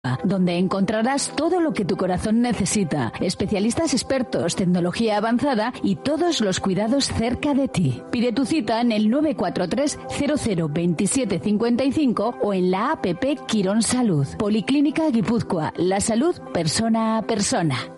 donde encontrarás todo lo que tu corazón necesita, especialistas expertos, tecnología avanzada y todos los cuidados cerca de ti. Pide tu cita en el 943 00 27 55 o en la app Quirón Salud. Policlínica Guipúzcoa, la salud persona a persona.